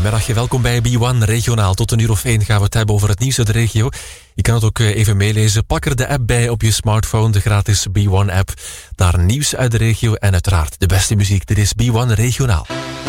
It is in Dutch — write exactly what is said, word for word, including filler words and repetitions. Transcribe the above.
Goedemiddag, welkom bij B één Regionaal. Tot een uur of één gaan we het hebben over het nieuws uit de regio. Je kan het ook even meelezen. Pak er de app bij op je smartphone, de gratis B één app. Daar nieuws uit de regio en uiteraard de beste muziek. Dit is B één Regionaal.